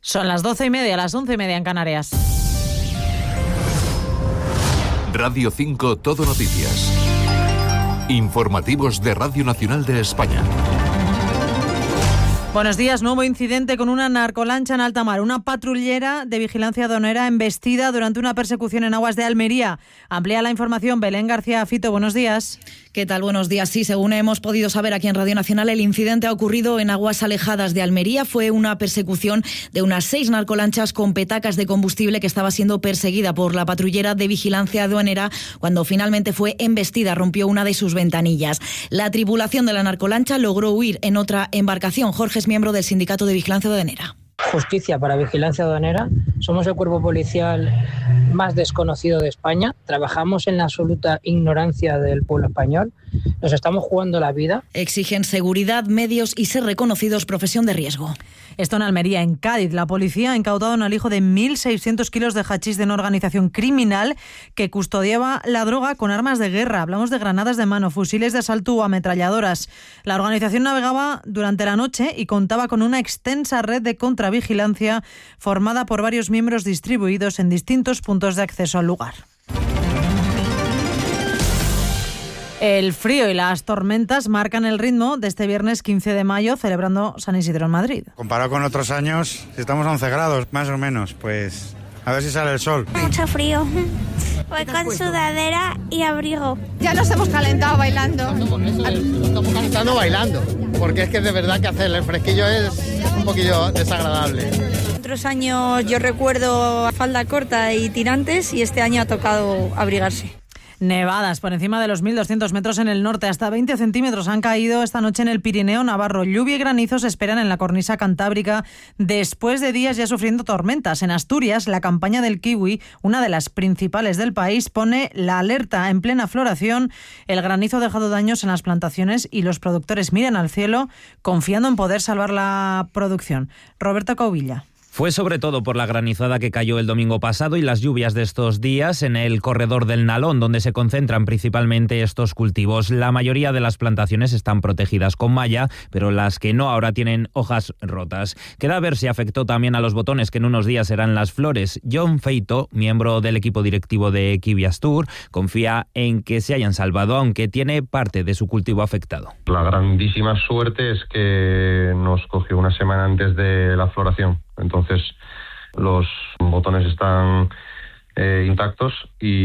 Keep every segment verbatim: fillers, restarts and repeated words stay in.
Son las doce y media, las once y media en Canarias. Radio cinco Todo Noticias. Informativos de Radio Nacional de España. Buenos días. Nuevo incidente con una narcolancha en alta mar. Una patrullera de vigilancia aduanera embestida durante una persecución en aguas de Almería. Amplía la información Belén García Fito. Buenos días. ¿Qué tal? Buenos días. Sí, según hemos podido saber aquí en Radio Nacional, el incidente ha ocurrido en aguas alejadas de Almería. Fue una persecución de unas seis narcolanchas con petacas de combustible que estaba siendo perseguida por la patrullera de vigilancia aduanera cuando finalmente fue embestida. Rompió una de sus ventanillas. La tripulación de la narcolancha logró huir en otra embarcación. Jorge es miembro del Sindicato de Vigilancia Aduanera. Justicia para Vigilancia Aduanera. Somos el cuerpo policial más desconocido de España. Trabajamos en la absoluta ignorancia del pueblo español. Nos estamos jugando la vida. Exigen seguridad, medios y ser reconocidos profesión de riesgo. Esto en Almería. En Cádiz, la policía ha incautado un alijo de mil seiscientos kilos de hachís de una organización criminal que custodiaba la droga con armas de guerra. Hablamos de granadas de mano, fusiles de asalto o ametralladoras. La organización navegaba durante la noche y contaba con una extensa red de contravigilancia formada por varios miembros distribuidos en distintos puntos de acceso al lugar. El frío y las tormentas marcan el ritmo de este viernes quince de mayo, celebrando San Isidro en Madrid. Comparado con otros años, estamos a once grados, más o menos, pues a ver si sale el sol. Mucho frío. Voy con sudadera y abrigo. Ya nos hemos calentado bailando. Nos estamos calentando bailando, porque es que de verdad que hacer el fresquillo es un poquillo desagradable. Otros años yo recuerdo falda corta y tirantes y este año ha tocado abrigarse. Nevadas por encima de los mil doscientos metros en el norte. Hasta veinte centímetros han caído esta noche en el Pirineo navarro. Lluvia y granizo se esperan en la cornisa cantábrica después de días ya sufriendo tormentas. En Asturias, la campaña del kiwi, una de las principales del país, pone la alerta en plena floración. El granizo ha dejado daños en las plantaciones y los productores miran al cielo confiando en poder salvar la producción. Roberto Cauvilla. Fue sobre todo por la granizada que cayó el domingo pasado y las lluvias de estos días en el corredor del Nalón, donde se concentran principalmente estos cultivos. La mayoría de las plantaciones están protegidas con malla, pero las que no ahora tienen hojas rotas. Queda a ver si afectó también a los botones, que en unos días serán las flores. John Feito, miembro del equipo directivo de Kiwi Astur, confía en que se hayan salvado, aunque tiene parte de su cultivo afectado. La grandísima suerte es que nos cogió una semana antes de la floración. Entonces los botones están eh, intactos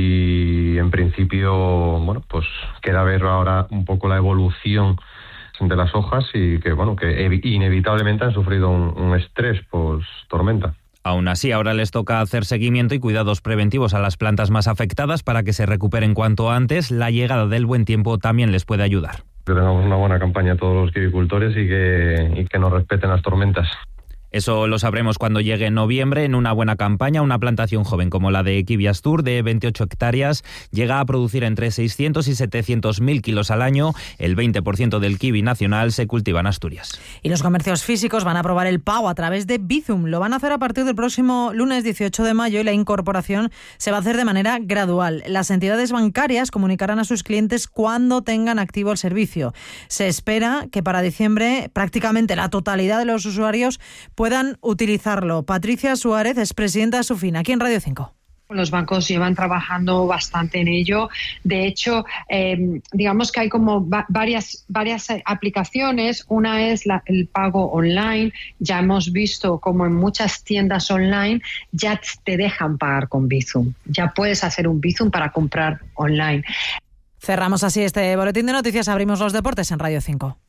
y en principio, bueno, pues queda ver ahora un poco la evolución de las hojas y que, bueno, que inevitablemente han sufrido un, un estrés post tormenta. Aún así, ahora les toca hacer seguimiento y cuidados preventivos a las plantas más afectadas para que se recuperen cuanto antes. La llegada del buen tiempo también les puede ayudar. Que tengamos una buena campaña todos los kiwicultores y que, y que nos respeten las tormentas. Eso lo sabremos cuando llegue noviembre. En una buena campaña, una plantación joven como la de Kiwi Astur de veintiocho hectáreas llega a producir entre seiscientos y setecientos mil kilos al año. El veinte por ciento del kiwi nacional se cultiva en Asturias. Y los comercios físicos van a aprobar el pago a través de Bizum. Lo van a hacer a partir del próximo lunes dieciocho de mayo y la incorporación se va a hacer de manera gradual. Las entidades bancarias comunicarán a sus clientes cuando tengan activo el servicio. Se espera que para diciembre prácticamente la totalidad de los usuarios puedan utilizarlo. Patricia Suárez es presidenta de Sufin, aquí en Radio cinco. Los bancos llevan trabajando bastante en ello. De hecho, eh, digamos que hay como va- varias, varias aplicaciones. Una es la, el pago online. Ya hemos visto como en muchas tiendas online ya te dejan pagar con Bizum. Ya puedes hacer un Bizum para comprar online. Cerramos así este boletín de noticias. Abrimos los deportes en Radio cinco.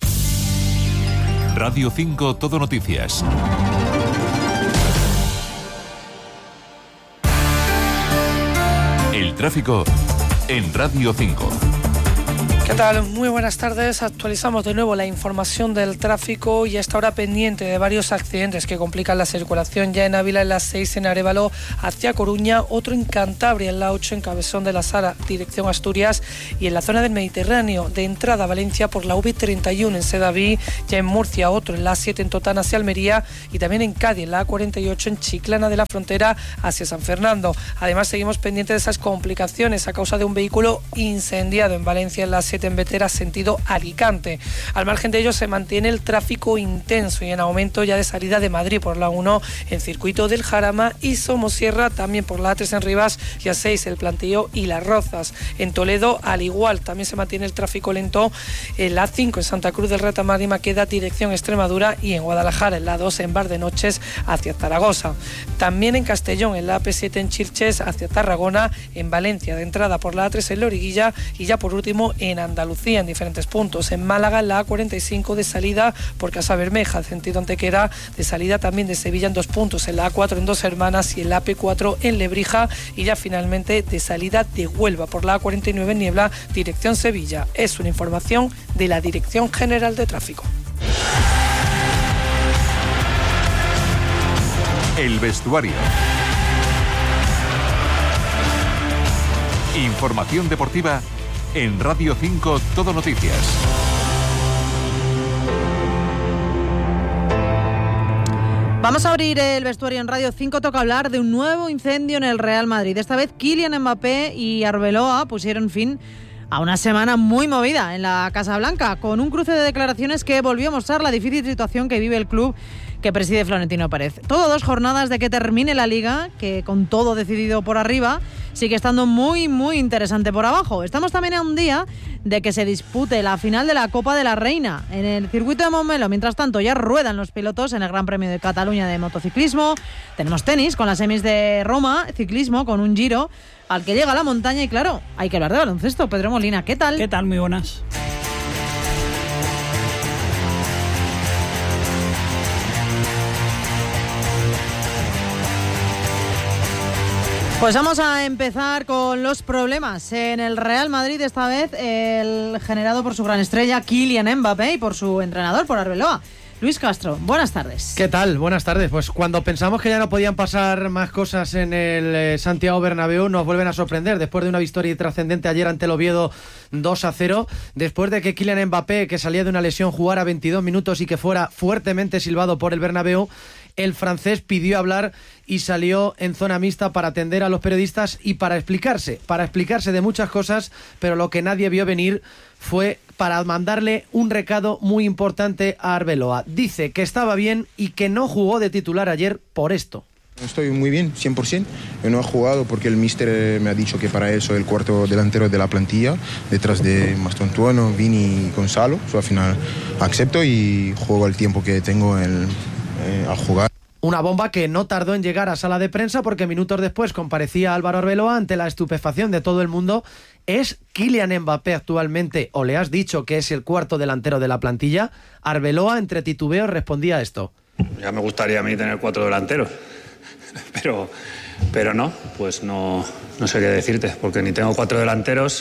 Radio cinco Todo Noticias. El tráfico en Radio cinco. ¿Qué tal? Muy buenas tardes. Actualizamos de nuevo la información del tráfico y a esta hora pendiente de varios accidentes que complican la circulación. Ya en Ávila, en la seis en Arévalo hacia Coruña, otro en Cantabria, en la ocho en Cabezón de la Sara, dirección Asturias, y en la zona del Mediterráneo, de entrada a Valencia por la U V treinta y uno en Sedaví, ya en Murcia otro en la siete en Totana hacia Almería y también en Cádiz, en la A cuarenta y ocho en Chiclana de la Frontera hacia San Fernando. Además seguimos pendientes de esas complicaciones a causa de un vehículo incendiado en Valencia, en la siete G T en Vetera sentido Alicante. Al margen de ello se mantiene el tráfico intenso y en aumento ya de salida de Madrid por la uno en circuito del Jarama y Somosierra, también por la A tres en Rivas y A seis el Plantío y Las Rozas. En Toledo al igual también se mantiene el tráfico lento en la A cinco en Santa Cruz del Retamar y Maqueda dirección Extremadura y en Guadalajara en la A dos en Bar de Noches hacia Zaragoza. También en Castellón en la A P siete en Chilches hacia Tarragona, en Valencia de entrada por la A tres en Loriguilla y ya por último en Andalucía en diferentes puntos. En Málaga en la A cuarenta y cinco de salida por Casa Bermeja, sentido Antequera, de salida también de Sevilla en dos puntos, en la A cuatro en Dos Hermanas y en la A P cuatro en Lebrija y ya finalmente de salida de Huelva por la A cuarenta y nueve en Niebla, dirección Sevilla. Es una información de la Dirección General de Tráfico. El vestuario. Información deportiva en Radio cinco Todo Noticias. Vamos a abrir el vestuario en Radio cinco. Toca hablar de un nuevo incendio en el Real Madrid. Esta vez Kylian Mbappé y Arbeloa pusieron fin a una semana muy movida en la Casa Blanca, con un cruce de declaraciones que volvió a mostrar la difícil situación que vive el club que preside Florentino Pérez. Todo dos jornadas de que termine la Liga, que con todo decidido por arriba, sigue estando muy, muy interesante por abajo. Estamos también a un día de que se dispute la final de la Copa de la Reina en el circuito de Montmeló. Mientras tanto, ya ruedan los pilotos en el Gran Premio de Cataluña de motociclismo. Tenemos tenis con las semis de Roma, ciclismo con un Giro al que llega la montaña y, claro, hay que hablar de baloncesto. Pedro Molina, ¿qué tal? ¿Qué tal? Muy buenas. Pues vamos a empezar con los problemas en el Real Madrid, esta vez el generado por su gran estrella Kylian Mbappé y por su entrenador, por Arbeloa. Luis Castro, buenas tardes. ¿Qué tal? Buenas tardes. Pues cuando pensamos que ya no podían pasar más cosas en el eh, Santiago Bernabéu, nos vuelven a sorprender después de una victoria trascendente ayer ante el Oviedo dos a cero, después de que Kylian Mbappé, que salía de una lesión, jugara veintidós minutos y que fuera fuertemente silbado por el Bernabéu. El francés pidió hablar y salió en zona mixta para atender a los periodistas y para explicarse, para explicarse de muchas cosas, pero lo que nadie vio venir fue para mandarle un recado muy importante a Arbeloa. Dice que estaba bien y que no jugó de titular ayer por esto. Estoy muy bien, cien por ciento. Yo no he jugado porque el míster me ha dicho que para él soy el cuarto delantero de la plantilla, detrás de Mastontuono, Vini y Gonzalo. Yo al final acepto y juego el tiempo que tengo en, eh, al jugar. Una bomba que no tardó en llegar a sala de prensa porque minutos después comparecía Álvaro Arbeloa ante la estupefacción de todo el mundo. ¿Es Kylian Mbappé actualmente, o le has dicho que es el cuarto delantero de la plantilla? Arbeloa, entre titubeos, respondía a esto. Ya me gustaría a mí tener cuatro delanteros, pero, pero no, pues no, no sé qué decirte, porque ni tengo cuatro delanteros,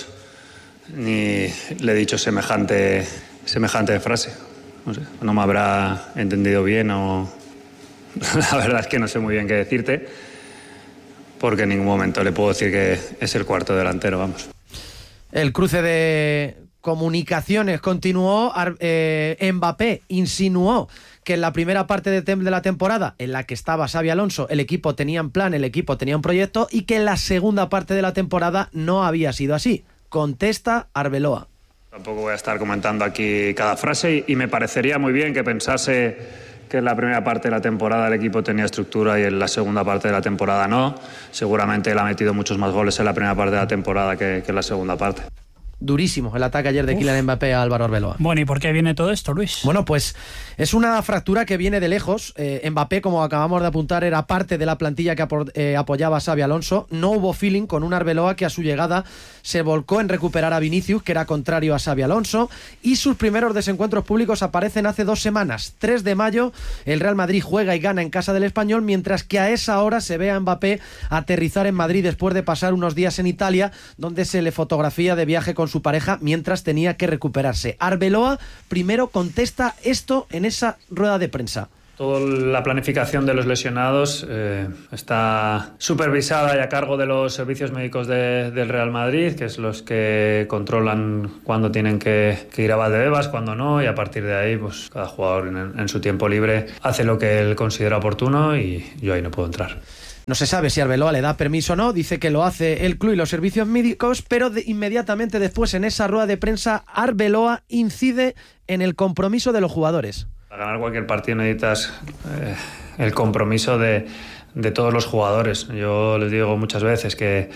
ni le he dicho semejante, semejante frase. No sé, no me habrá entendido bien o... La verdad es que no sé muy bien qué decirte, porque en ningún momento le puedo decir que es el cuarto delantero, vamos. El cruce de comunicaciones continuó. eh, Mbappé insinuó que en la primera parte de, tem- de la temporada, en la que estaba Xabi Alonso, el equipo tenía un plan, el equipo tenía un proyecto, y que en la segunda parte de la temporada no había sido así. Contesta Arbeloa. Tampoco voy a estar comentando aquí cada frase y, y me parecería muy bien que pensase que en la primera parte de la temporada el equipo tenía estructura y en la segunda parte de la temporada no. Seguramente él ha metido muchos más goles en la primera parte de la temporada que, que en la segunda parte. Durísimo el ataque ayer de Uf. Kylian Mbappé a Álvaro Arbeloa. Bueno, ¿y por qué viene todo esto, Luis? Bueno, pues es una fractura que viene de lejos. Eh, Mbappé, como acabamos de apuntar, era parte de la plantilla que apo- eh, apoyaba a Xabi Alonso. No hubo feeling con un Arbeloa que a su llegada se volcó en recuperar a Vinicius, que era contrario a Xabi Alonso, y sus primeros desencuentros públicos aparecen hace dos semanas. tres de mayo, el Real Madrid juega y gana en casa del Español, mientras que a esa hora se ve a Mbappé aterrizar en Madrid después de pasar unos días en Italia, donde se le fotografía de viaje con su pareja mientras tenía que recuperarse. Arbeloa primero contesta esto en esa rueda de prensa. Toda la planificación de los lesionados eh, está supervisada y a cargo de los servicios médicos de, del Real Madrid, que es los que controlan cuándo tienen que, que ir a Valdebebas, cuándo no, y a partir de ahí pues cada jugador en, en su tiempo libre hace lo que él considera oportuno y yo ahí no puedo entrar. No se sabe si Arbeloa le da permiso o no, dice que lo hace el club y los servicios médicos, pero de, inmediatamente después en esa rueda de prensa Arbeloa incide en el compromiso de los jugadores. Para ganar cualquier partido necesitas eh, el compromiso de, de todos los jugadores. Yo les digo muchas veces que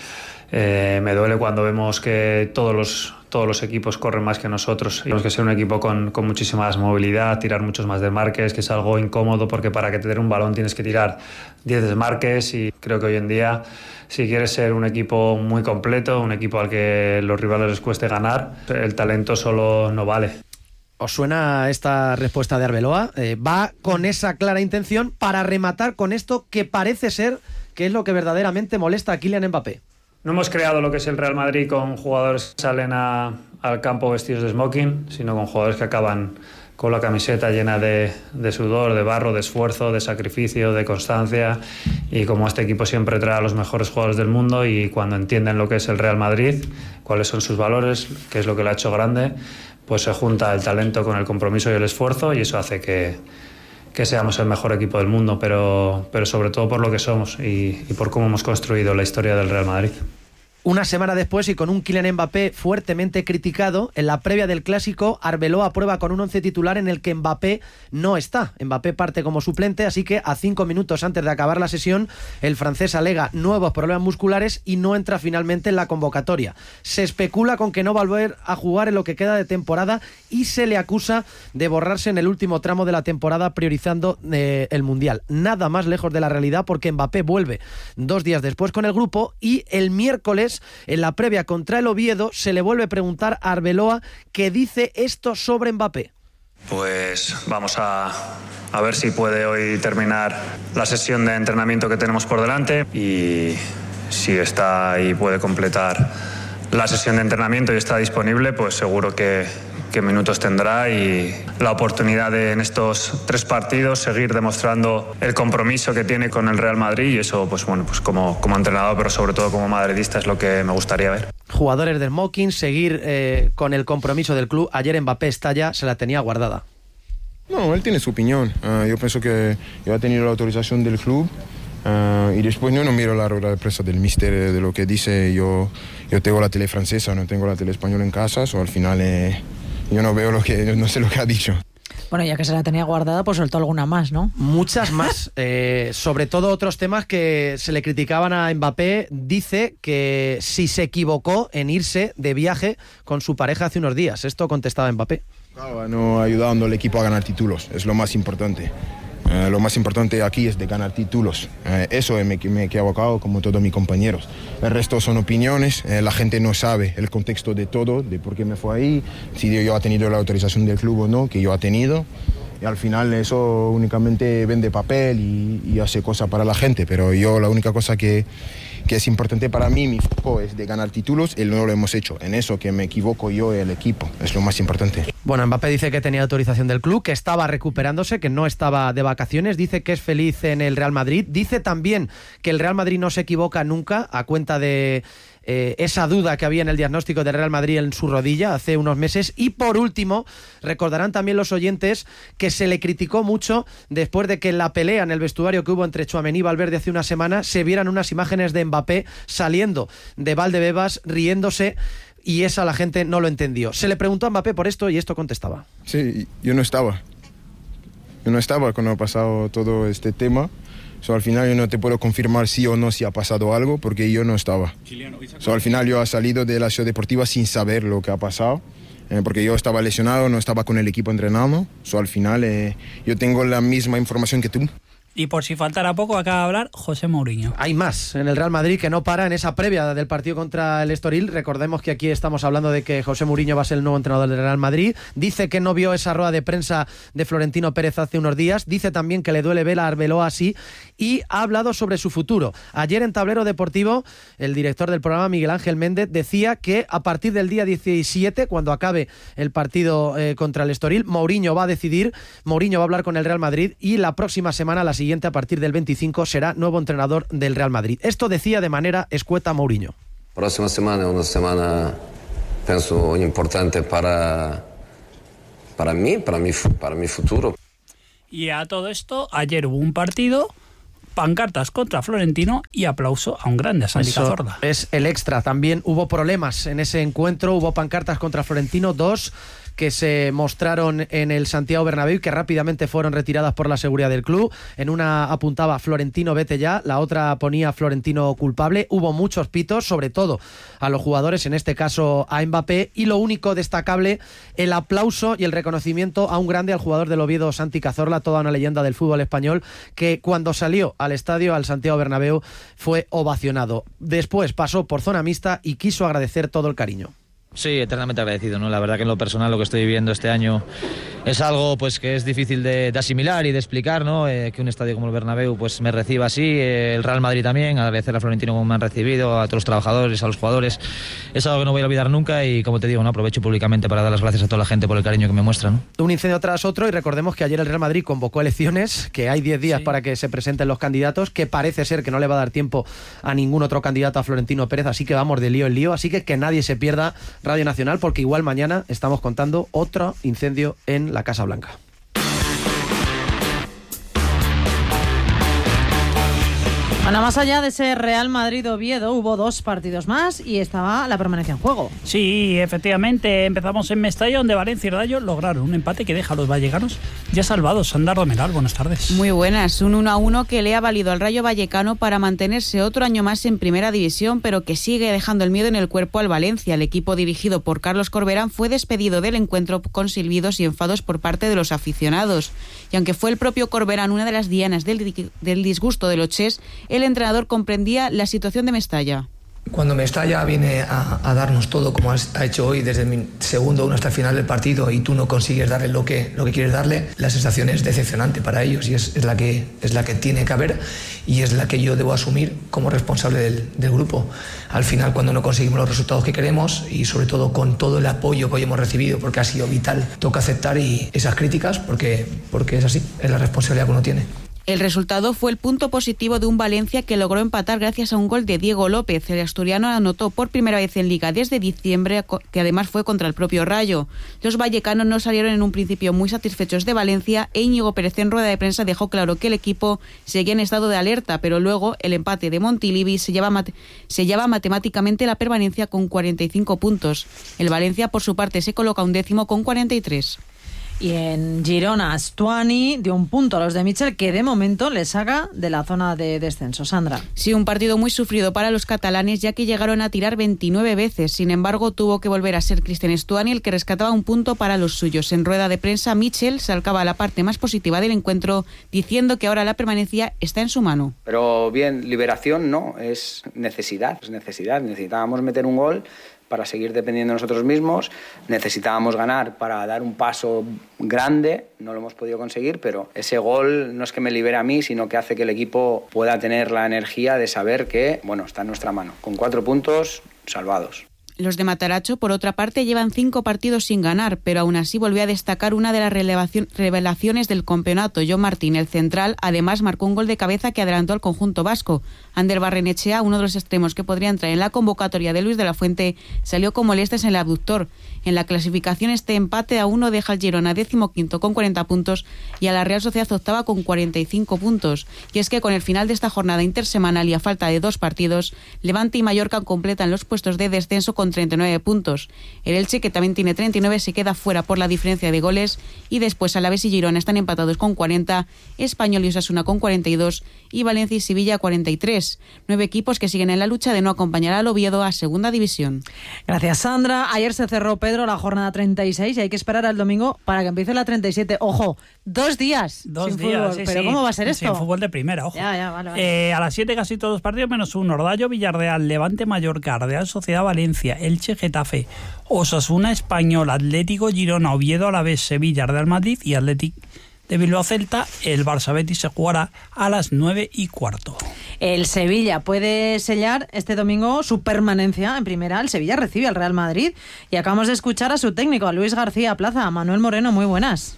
eh, me duele cuando vemos que todos los todos los equipos corren más que nosotros. Tenemos que ser un equipo con, con muchísima más movilidad, tirar muchos más desmarques, que es algo incómodo porque para que te den un balón tienes que tirar diez desmarques, y creo que hoy en día, si quieres ser un equipo muy completo, un equipo al que los rivales les cueste ganar, el talento solo no vale. ¿Os suena esta respuesta de Arbeloa? Eh, va con esa clara intención para rematar con esto que parece ser que es lo que verdaderamente molesta a Kylian Mbappé. No hemos creado lo que es el Real Madrid con jugadores que salen a, al campo vestidos de smoking, sino con jugadores que acaban con la camiseta llena de, de sudor, de barro, de esfuerzo, de sacrificio, de constancia, y como este equipo siempre trae a los mejores jugadores del mundo, y cuando entienden lo que es el Real Madrid, cuáles son sus valores, qué es lo que lo ha hecho grande, pues se junta el talento con el compromiso y el esfuerzo, y eso hace que, que seamos el mejor equipo del mundo, pero, pero sobre todo por lo que somos y, y por cómo hemos construido la historia del Real Madrid. Una semana después y con un Kylian Mbappé fuertemente criticado, en la previa del Clásico, Arbeloa prueba con un once titular en el que Mbappé no está. Mbappé parte como suplente, así que a cinco minutos antes de acabar la sesión, el francés alega nuevos problemas musculares y no entra finalmente en la convocatoria. Se especula con que no va a volver a jugar en lo que queda de temporada y se le acusa de borrarse en el último tramo de la temporada priorizando eh, el Mundial. Nada más lejos de la realidad, porque Mbappé vuelve dos días después con el grupo y el miércoles, en la previa contra el Oviedo, se le vuelve a preguntar a Arbeloa qué dice esto sobre Mbappé. Pues vamos a, a ver si puede hoy terminar la sesión de entrenamiento que tenemos por delante, y si está y puede completar la sesión de entrenamiento y está disponible, pues seguro que, que minutos tendrá, y la oportunidad de en estos tres partidos seguir demostrando el compromiso que tiene con el Real Madrid, y eso pues bueno, pues como, como entrenador, pero sobre todo como madridista, es lo que me gustaría ver. Jugadores de smoking, seguir eh, con el compromiso del club. Ayer Mbappé está ya, se la tenía guardada. No, él tiene su opinión. Uh, yo pienso que yo he tenido la autorización del club. Uh, y después yo no miro la rueda de prensa del míster, de lo que dice. Yo, yo tengo la tele francesa, no tengo la tele española en casa, o al final eh, yo no veo lo que, no sé lo que ha dicho. Bueno, ya que se la tenía guardada, pues soltó alguna más, ¿no? Muchas más, eh, sobre todo otros temas que se le criticaban a Mbappé. Dice que si se equivocó en irse de viaje con su pareja hace unos días. Esto contestaba Mbappé. Claro, no ayudando al equipo a ganar títulos, es lo más importante. Uh, lo más importante aquí es de ganar títulos. Uh, eso me, me he equivocado como todos mis compañeros. El resto son opiniones. Uh, la gente no sabe el contexto de todo, de por qué me fue ahí, si yo he tenido la autorización del club o no, que yo he tenido. Y al final eso únicamente vende papel y, y hace cosas para la gente. Pero yo la única cosa que, que es importante para mí, mi foco es de ganar títulos, y no lo hemos hecho. En eso que me equivoco yo y el equipo, es lo más importante. Bueno, Mbappé dice que tenía autorización del club, que estaba recuperándose, que no estaba de vacaciones, dice que es feliz en el Real Madrid, dice también que el Real Madrid no se equivoca nunca, a cuenta de eh, esa duda que había en el diagnóstico del Real Madrid en su rodilla hace unos meses. Y por último, recordarán también los oyentes que se le criticó mucho después de que en la pelea en el vestuario que hubo entre Tchouaméni y Valverde hace una semana se vieran unas imágenes de Mbappé saliendo de Valdebebas riéndose, y esa la gente no lo entendió. Se le preguntó a Mbappé por esto y esto contestaba. Sí, yo no estaba. Yo no estaba cuando ha pasado todo este tema. So, al final yo no te puedo confirmar sí o no si ha pasado algo, porque yo no estaba. So, al final yo he salido de la ciudad deportiva sin saber lo que ha pasado, eh, porque yo estaba lesionado, no estaba con el equipo entrenando. So, al final eh, yo tengo la misma información que tú. Y por si faltara poco, acaba de hablar José Mourinho. Hay más en el Real Madrid que no para en esa previa del partido contra el Estoril. Recordemos que aquí estamos hablando de que José Mourinho va a ser el nuevo entrenador del Real Madrid. Dice que no vio esa rueda de prensa de Florentino Pérez hace unos días. Dice también que le duele ver a Arbeloa así, y ha hablado sobre su futuro. Ayer en Tablero Deportivo, el director del programa, Miguel Ángel Méndez, decía que a partir del día diecisiete, cuando acabe el partido eh, contra el Estoril, Mourinho va a decidir, Mourinho va a hablar con el Real Madrid, y la próxima semana, la siguiente, a partir del veinticinco, será nuevo entrenador del Real Madrid. Esto decía de manera escueta Mourinho. Próxima semana es una semana, pienso, importante para, para mí, para mi, para mi futuro. Y a todo esto, ayer hubo un partido pancartas contra Florentino y aplauso a un grande, a Santi Cazorla. Es el extra. También hubo problemas en ese encuentro, hubo pancartas contra Florentino, dos que se mostraron en el Santiago Bernabéu y que rápidamente fueron retiradas por la seguridad del club. En una apuntaba Florentino vete ya, la otra ponía Florentino culpable. Hubo muchos pitos, sobre todo a los jugadores, en este caso a Mbappé, y lo único destacable, el aplauso y el reconocimiento a un grande, al jugador del Oviedo, Santi Cazorla, toda una leyenda del fútbol español, que cuando salió al estadio, al Santiago Bernabéu, fue ovacionado. Después pasó por zona mixta y quiso agradecer todo el cariño. Sí, eternamente agradecido, ¿no? La verdad que en lo personal lo que estoy viviendo este año es algo pues que es difícil de, de asimilar y de explicar, ¿no? Eh, que un estadio como el Bernabéu pues me reciba así, eh, el Real Madrid también, agradecer a Florentino como me han recibido, a todos los trabajadores, a los jugadores, es algo que no voy a olvidar nunca y como te digo, ¿no? Aprovecho públicamente para dar las gracias a toda la gente por el cariño que me muestran, ¿no? Un incendio tras otro y recordemos que ayer el Real Madrid convocó elecciones, que hay diez días sí. para que se presenten los candidatos, que parece ser que no le va a dar tiempo a ningún otro candidato a Florentino Pérez, así que vamos de lío en lío, así que que nadie se pierda Radio Nacional porque igual mañana estamos contando otro incendio en la Casa Blanca. Bueno, más allá de ese Real Madrid-Oviedo, hubo dos partidos más y estaba la permanencia en juego. Sí, efectivamente. Empezamos en Mestalla, donde Valencia y Rayo lograron un empate que deja a los vallecanos ya salvados. Sandra Romeral, buenas tardes. Muy buenas. Un uno a uno que le ha valido al Rayo Vallecano para mantenerse otro año más en Primera División, pero que sigue dejando el miedo en el cuerpo al Valencia. El equipo dirigido por Carlos Corberán fue despedido del encuentro con silbidos y enfados por parte de los aficionados. Y aunque fue el propio Corberán una de las dianas del, del disgusto de los Ches, el entrenador comprendía la situación de Mestalla. Cuando Mestalla viene a, a darnos todo como has, ha hecho hoy desde el segundo uno hasta el final del partido y tú no consigues darle lo que, lo que quieres darle, la sensación es decepcionante para ellos y es, es, la que, es la que tiene que haber y es la que yo debo asumir como responsable del, del grupo. Al final, cuando no conseguimos los resultados que queremos y sobre todo con todo el apoyo que hoy hemos recibido, porque ha sido vital, toca aceptar y esas críticas porque, porque es así, es la responsabilidad que uno tiene. El resultado fue el punto positivo de un Valencia que logró empatar gracias a un gol de Diego López. El asturiano anotó por primera vez en Liga desde diciembre, que además fue contra el propio Rayo. Los vallecanos no salieron en un principio muy satisfechos de Valencia e Íñigo Pérez en rueda de prensa dejó claro que el equipo seguía en estado de alerta, pero luego el empate de Montilivi se lleva, mate- se lleva matemáticamente la permanencia con cuarenta y cinco puntos. El Valencia, por su parte, se coloca un décimo con cuarenta y tres. Y en Girona, Stuani dio un punto a los de Michel que de momento le saca de la zona de descenso. Sandra. Sí, un partido muy sufrido para los catalanes ya que llegaron a tirar veintinueve veces. Sin embargo, tuvo que volver a ser Cristian Stuani el que rescataba un punto para los suyos. En rueda de prensa, Michel salcaba la parte más positiva del encuentro diciendo que ahora la permanencia está en su mano. Pero bien, liberación no, es necesidad, es necesidad. Necesitábamos meter un gol para seguir dependiendo de nosotros mismos, necesitábamos ganar para dar un paso grande, no lo hemos podido conseguir, pero ese gol no es que me libere a mí, sino que hace que el equipo pueda tener la energía de saber que, bueno, está en nuestra mano, con cuatro puntos salvados. Los de Mataracho, por otra parte, llevan cinco partidos sin ganar, pero aún así volvió a destacar una de las revelaciones del campeonato. John Martín, el central, además marcó un gol de cabeza que adelantó al conjunto vasco. Ander Barrenechea, uno de los extremos que podría entrar en la convocatoria de Luis de la Fuente, salió con molestias en el abductor. En la clasificación, este empate a uno deja al Girona decimoquinto con cuarenta puntos y a la Real Sociedad octava con cuarenta y cinco puntos. Y es que con el final de esta jornada intersemanal y a falta de dos partidos, Levante y Mallorca completan los puestos de descenso con treinta y nueve puntos. El Elche, que también tiene treinta y nueve, se queda fuera por la diferencia de goles y después Alavés y Girona están empatados con cuarenta, Español y Osasuna con cuarenta y dos y Valencia y Sevilla cuarenta y tres. Nueve equipos que siguen en la lucha de no acompañar al Oviedo a Segunda División. Gracias, Sandra. Ayer se cerró, Pedro, la jornada treinta y seis y hay que esperar al domingo para que empiece la treinta y siete. Ojo, dos días Dos sin días, fútbol. sí, ¿Pero sí. cómo va a ser esto? Sin fútbol de primera, ojo. Ya, ya, vale, vale. Eh, a las siete casi todos los partidos, menos uno. Ordayo, Villarreal, Levante, Mallorca, Real Sociedad, Valencia, Elche, Getafe, Osasuna, Español, Atlético, Girona, Oviedo, Alavés, Sevilla, Real Madrid y Atlético de Bilbao Celta. El Barça Betis se jugará a las nueve y cuarto. El Sevilla puede sellar este domingo su permanencia en primera. El Sevilla recibe al Real Madrid y acabamos de escuchar a su técnico, a Luis García Plaza. Manuel Moreno, muy buenas.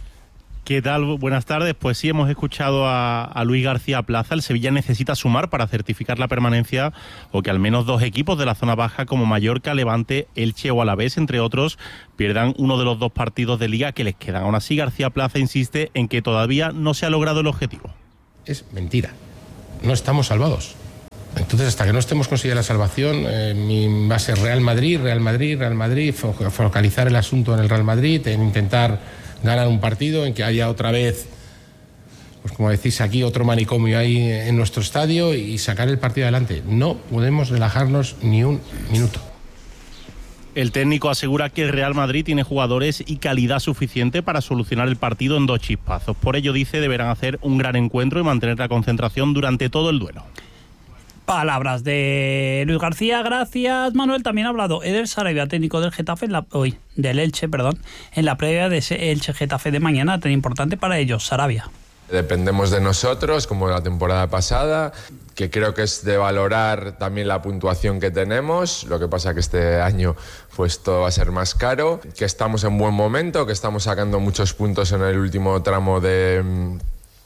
¿Qué tal? Buenas tardes. Pues sí, hemos escuchado a, a Luis García Plaza. El Sevilla necesita sumar para certificar la permanencia o que al menos dos equipos de la zona baja como Mallorca, Levante, Elche o Alavés, entre otros, pierdan uno de los dos partidos de Liga que les quedan. Aún así, García Plaza insiste en que todavía no se ha logrado el objetivo. Es mentira. no estamos salvados. Entonces, hasta que no estemos consiguiendo la salvación, eh, mi, va a ser Real Madrid, Real Madrid, Real Madrid, fo- focalizar el asunto en el Real Madrid, en intentar ganar un partido, en que haya otra vez, pues como decís aquí, otro manicomio ahí en nuestro estadio y sacar el partido adelante. No podemos relajarnos ni un minuto. El técnico asegura que el Real Madrid tiene jugadores y calidad suficiente para solucionar el partido en dos chispazos. Por ello, dice, deberán hacer un gran encuentro y mantener la concentración durante todo el duelo. Palabras de Luis García, gracias Manuel. También ha hablado Eder Sarabia, técnico del Getafe, en la, hoy, del Elche, perdón, en la previa de ese Elche-Getafe de mañana, tan importante para ellos. Sarabia. Dependemos de nosotros, como la temporada pasada, que creo que es de valorar también la puntuación que tenemos. Lo que pasa que este año pues todo va a ser más caro, que estamos en buen momento, que estamos sacando muchos puntos en el último tramo de...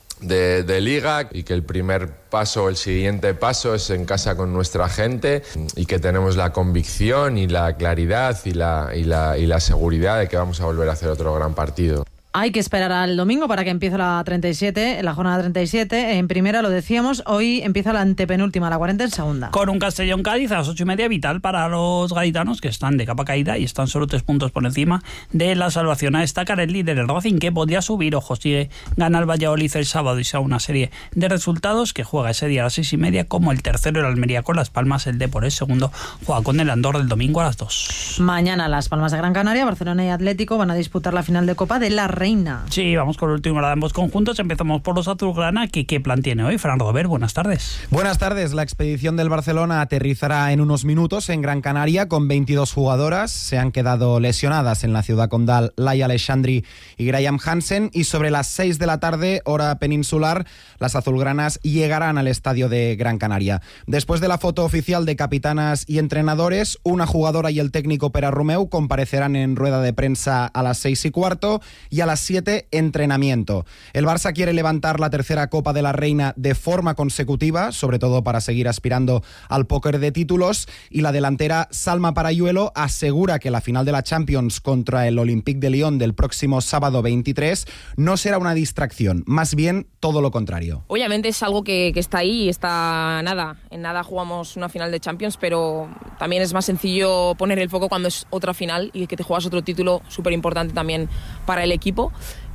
De, de liga, y que el primer paso, el siguiente paso es en casa con nuestra gente, y que tenemos la convicción y la claridad y la, y la, y la seguridad de que vamos a volver a hacer otro gran partido. Hay que esperar al domingo para que empiece la treinta y siete, la jornada treinta y siete. En primera lo decíamos, hoy empieza la antepenúltima, la cuarenta en segunda. Con un Castellón-Cádiz a las ocho y media, vital para los gaditanos, que están de capa caída y están solo tres puntos por encima de la salvación. A destacar el líder, el Racing, que podría subir. Ojo, si gana el Valladolid el sábado y sea una serie de resultados, que juega ese día a las seis y media, como el tercero, el Almería con Las Palmas, el Depor, el segundo, juega con el Andorra el domingo a las dos. Mañana Las Palmas de Gran Canaria, Barcelona y Atlético van a disputar la final de Copa de la Reina. Sí, vamos con el último de ambos conjuntos. Empezamos por los azulgrana. ¿Qué, ¿Qué plan tiene hoy? Fran Robert, buenas tardes. Buenas tardes. La expedición del Barcelona aterrizará en unos minutos en Gran Canaria con veintidós jugadoras. Se han quedado lesionadas en la ciudad condal Laia Alexandri y Graham Hansen, y sobre las seis de la tarde, hora peninsular, las azulgranas llegarán al estadio de Gran Canaria. Después de la foto oficial de capitanas y entrenadores, una jugadora y el técnico Pere Romeu comparecerán en rueda de prensa a las seis y cuarto, y a las siete entrenamiento. El Barça quiere levantar la tercera Copa de la Reina de forma consecutiva, sobre todo para seguir aspirando al póker de títulos, y la delantera Salma Parayuelo asegura que la final de la Champions contra el Olympique de Lyon del próximo sábado veintitrés no será una distracción, más bien todo lo contrario. Obviamente es algo que, que está ahí, está nada, en nada jugamos una final de Champions, pero también es más sencillo poner el foco cuando es otra final y que te juegas otro título súper importante también para el equipo.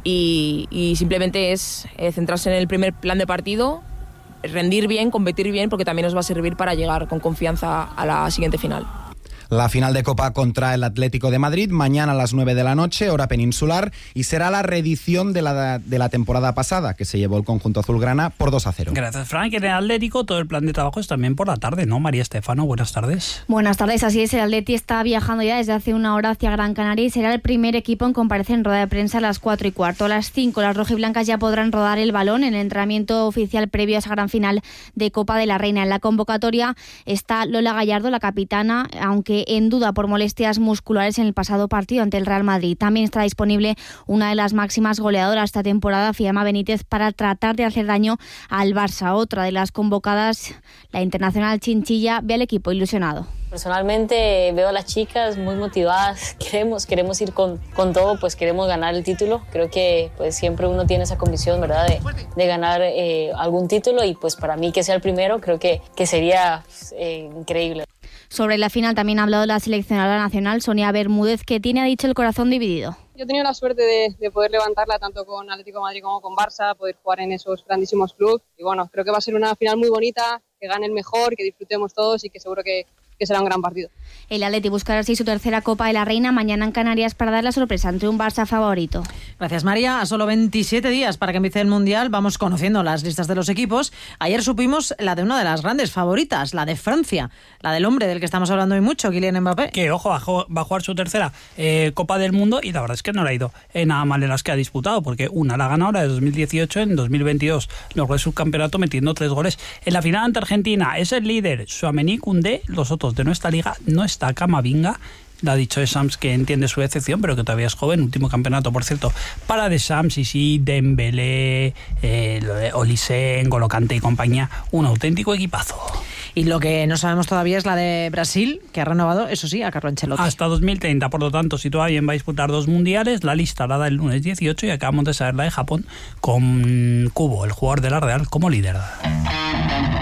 Y, y simplemente es eh, centrarse en el primer plan de partido, rendir bien, competir bien, porque también nos va a servir para llegar con confianza a la siguiente final. La final de Copa contra el Atlético de Madrid, mañana a las nueve de la noche, hora peninsular, y será la reedición de la, de la temporada pasada, que se llevó el conjunto azulgrana por dos a cero. Gracias, Frank. En el Atlético todo el plan de trabajo es también por la tarde, ¿no? María Estefano, buenas tardes. Buenas tardes, así es. El Atleti está viajando ya desde hace una hora hacia Gran Canaria y será el primer equipo en comparecer en rueda de prensa a las cuatro y cuarto. A las cinco las rojiblancas ya podrán rodar el balón en el entrenamiento oficial previo a esa gran final de Copa de la Reina. En la convocatoria está Lola Gallardo, la capitana, aunque en duda por molestias musculares en el pasado partido ante el Real Madrid. También está disponible una de las máximas goleadoras esta temporada, Fiamma Benítez, para tratar de hacer daño al Barça. Otra de las convocadas, la internacional Chinchilla, ve al equipo ilusionado. Personalmente veo a las chicas muy motivadas, queremos, queremos ir con, con todo, pues queremos ganar el título. Creo que pues siempre uno tiene esa convicción, ¿verdad?, de, de ganar eh, algún título, y pues para mí que sea el primero creo que, que sería eh, increíble. Sobre la final también ha hablado la seleccionadora nacional, Sonia Bermúdez, que tiene, ha dicho, el corazón dividido. Yo he tenido la suerte de, de poder levantarla tanto con Atlético de Madrid como con Barça, poder jugar en esos grandísimos clubes, y bueno, creo que va a ser una final muy bonita, que gane el mejor, que disfrutemos todos y que seguro que, que será un gran partido. El Atleti buscará así su tercera Copa de la Reina mañana en Canarias para dar la sorpresa ante un Barça favorito. Gracias, María. A solo veintisiete días para que empiece el Mundial, vamos conociendo las listas de los equipos. Ayer supimos la de una de las grandes favoritas, la de Francia, la del hombre del que estamos hablando hoy mucho, Kylian Mbappé. Que, ojo, va a jugar su tercera eh, Copa del Mundo, y la verdad es que no le ha ido eh, nada mal en las que ha disputado, porque una la ganó ahora de dos mil dieciocho, en dos mil veintidós logró el subcampeonato metiendo tres goles en la final ante Argentina. Es el líder Tchouaméni, Koundé, los otros de nuestra liga. No está Camavinga. Le ha dicho Deschamps que entiende su decepción, pero que todavía es joven. Último campeonato, por cierto, para Deschamps. Y sí, Dembélé, eh, Olise, N'Golo Kanté y compañía. Un auténtico equipazo. Y lo que no sabemos todavía es la de Brasil, que ha renovado, eso sí, a Carlo Ancelotti. Hasta dos mil treinta, por lo tanto, si todavía va a disputar dos mundiales, la lista la da el lunes dieciocho, y acabamos de saber la de Japón con Kubo, el jugador de la Real, como líder.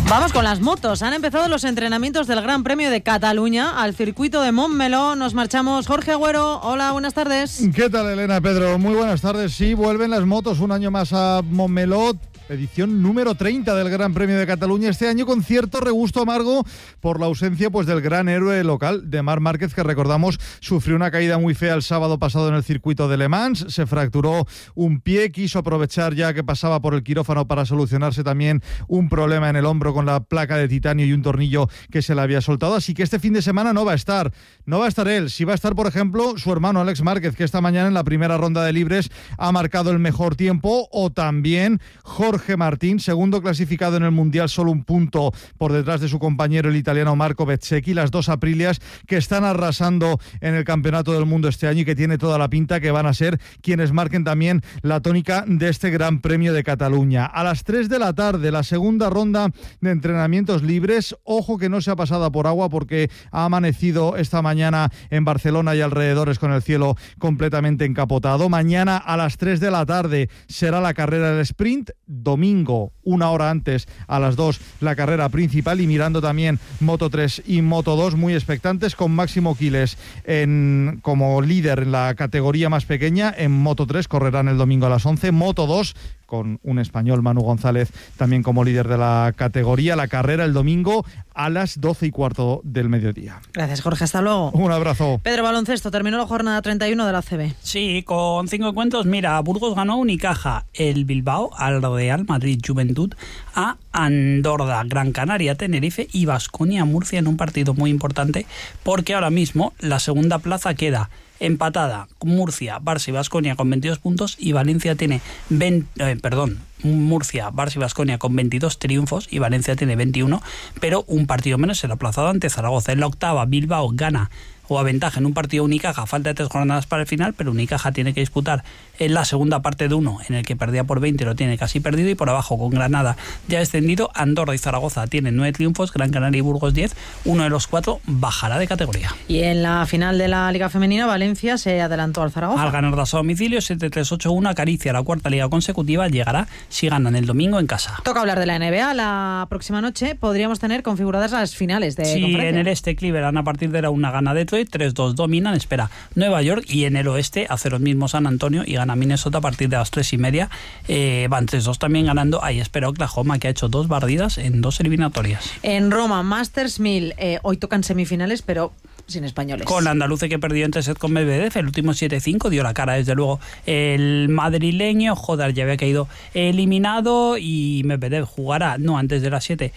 Vamos con las motos. Han empezado los entrenamientos del Gran Premio de Cataluña al circuito de Montmeló. Nos marchamos. Jorge Agüero, hola, buenas tardes. ¿Qué tal, Elena, Pedro? Muy buenas tardes. Sí, vuelven las motos un año más a Montmeló. Edición número treinta del Gran Premio de Cataluña, este año con cierto regusto amargo por la ausencia pues del gran héroe local, de Marc Márquez, que recordamos sufrió una caída muy fea el sábado pasado en el circuito de Le Mans, se fracturó un pie, quiso aprovechar ya que pasaba por el quirófano para solucionarse también un problema en el hombro con la placa de titanio y un tornillo que se le había soltado, así que este fin de semana no va a estar, no va a estar él, sí va a estar por ejemplo su hermano Alex Márquez, que esta mañana en la primera ronda de libres ha marcado el mejor tiempo, o también Jorge Jorge Martín, segundo clasificado en el Mundial, solo un punto por detrás de su compañero el italiano Marco Bezzecchi, las dos Aprilias que están arrasando en el Campeonato del Mundo este año y que tiene toda la pinta que van a ser quienes marquen también la tónica de este Gran Premio de Cataluña. A las tres de la tarde, la segunda ronda de entrenamientos libres, ojo que no se ha pasado por agua porque ha amanecido esta mañana en Barcelona y alrededores con el cielo completamente encapotado. Mañana a las tres de la tarde será la carrera del sprint, domingo, una hora antes, a las dos, la carrera principal, y mirando también Moto tres y Moto dos, muy expectantes, con Máximo Quiles en, como líder en la categoría más pequeña. En Moto tres correrán el domingo a las once, Moto dos con un español, Manu González, también como líder de la categoría. La carrera el domingo a las doce y cuarto del mediodía. Gracias, Jorge, hasta luego. Un abrazo. Pedro, baloncesto, terminó la jornada treinta y uno de la A C B. Sí, con cinco encuentros, mira, Burgos ganó Unicaja, el Bilbao al Real Madrid Juventud, a Andorra, Gran Canaria, Tenerife y Baskonia Murcia en un partido muy importante, porque ahora mismo la segunda plaza queda empatada. Murcia, Barça y Baskonia con veintidós puntos, y Valencia tiene veinte, eh, perdón, Murcia, Barça y Baskonia con veintidós triunfos y Valencia tiene veintiuno, pero un partido menos el aplazado ante Zaragoza. En la octava, Bilbao gana o aventaja en un partido Unicaja, falta de tres jornadas para el final, pero Unicaja tiene que disputar en la segunda parte de uno, en el que perdía por veinte, lo tiene casi perdido, y por abajo con Granada ya descendido, Andorra y Zaragoza tienen nueve triunfos, Gran Canaria y Burgos diez, uno de los cuatro bajará de categoría. Y en la final de la Liga Femenina, Valencia se adelantó al Zaragoza. Al ganar a su domicilio, siete tres ocho uno, acaricia la cuarta liga consecutiva, llegará si ganan el domingo en casa. Toca hablar de la N B A, la próxima noche podríamos tener configuradas las finales de sí, conferencia. En el este, Cleveland a partir de la una gana Detroit, tres dos dominan, espera Nueva York, y en el oeste hace lo mismo San Antonio y gana Minnesota a partir de las tres y media, eh, van tres dos también ganando, ahí espera Oklahoma, que ha hecho dos barridas en dos eliminatorias. En Roma, Masters mil, eh, hoy tocan semifinales, pero sin españoles. Con la andaluce, que perdió entre set con Medvedev, el último siete cinco, dio la cara desde luego el madrileño. Joder, ya había caído eliminado, y Medvedev jugará no antes de las siete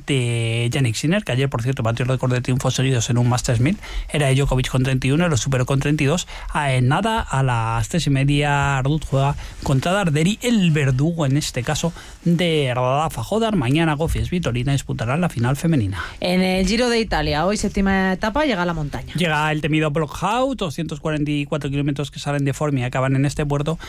ante Jannik Sinner, que ayer por cierto batió el récord de triunfos seguidos en un Masters mil, era Djokovic con treinta y uno, lo superó con treinta y dos. A en nada, a las tres y media, Ruud juega contra Darderi, el verdugo en este caso de Rafa Jodar. Mañana Goffi Svitolina disputarán la final femenina. En el Giro de Italia, hoy séptima etapa, llega la montaña. Llega el temido Blockhouse, doscientos cuarenta y cuatro kilómetros que salen de Formi y acaban en este puerto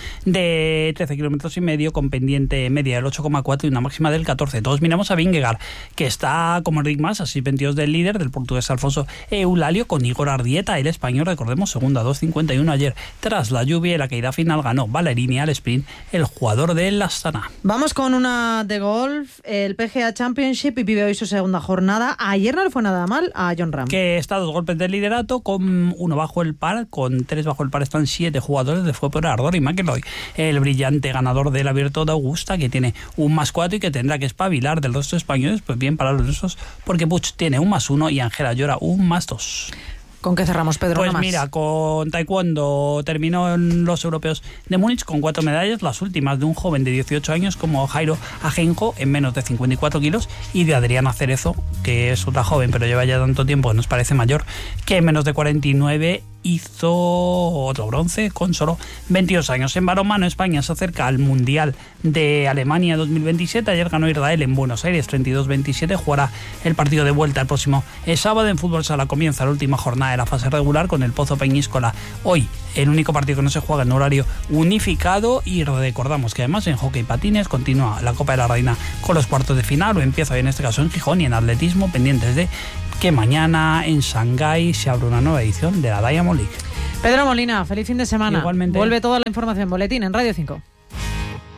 de trece kilómetros y medio, con pendiente media del ocho coma cuatro y una máxima del catorce. Todos miramos a Vingegaard, que está como Enric Mas, a seis veintidós del líder, del portugués Alfonso Eulalio, con Igor Ardieta, el español, recordemos, segundo a dos cincuenta y uno ayer. Tras la lluvia y la caída final, ganó Ballerini al sprint, el jugador del Astana. Vamos con una de golf, el P G A Championship, y vive hoy su segunda jornada. Ayer no le fue nada mal a Jon Rahm, que está a dos golpes del liderato, con uno bajo el par, con tres bajo el par están siete jugadores, de fue por Ardor y McIlroy, el brillante ganador del Abierto de Augusta, que tiene un más cuatro y que tendrá que espabilar del resto de españoles, pues bien para los rusos, porque Puig tiene un más uno y Ángela Llora un más dos. ¿Con qué cerramos, Pedro? Pues más. mira, con taekwondo terminó en los europeos de Múnich con cuatro medallas, las últimas de un joven de dieciocho años como Jairo Ajenjo en menos de cincuenta y cuatro kilos, y de Adriana Cerezo, que es otra joven pero lleva ya tanto tiempo que nos parece mayor, que en menos de cuarenta y nueve hizo otro bronce con solo veintidós años. En balonmano, España se acerca al Mundial de Alemania dos mil veintisiete. Ayer ganó Israel en Buenos Aires treinta y dos veintisiete. Jugará el partido de vuelta el próximo sábado. En fútbol sala comienza la última jornada de la fase regular con el Pozo Peñíscola. Hoy el único partido que no se juega en horario unificado, y recordamos que además en hockey patines continúa la Copa de la Reina con los cuartos de final, o empieza hoy en este caso en Gijón, y en atletismo pendientes de que mañana en Shanghái se abre una nueva edición de la Diamond League. Pedro Molina, feliz fin de semana. Igualmente. Vuelve toda la información, boletín en Radio cinco.